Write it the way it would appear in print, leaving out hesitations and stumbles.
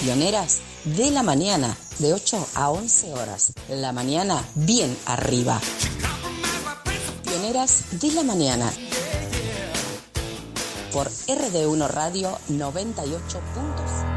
Pioneras de la mañana, de 8 a 11 horas. La mañana bien arriba. Pioneras de la mañana. Por RD1 Radio 98.